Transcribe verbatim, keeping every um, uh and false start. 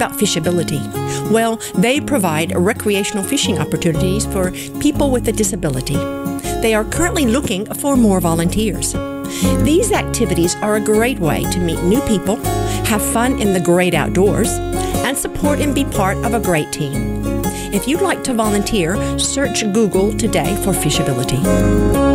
about Fishability? Well, they provide recreational fishing opportunities for people with a disability. They are currently looking for more volunteers. These activities are a great way to meet new people, have fun in the great outdoors, and support and be part of a great team. If you'd like to volunteer, search Google today for Fishability.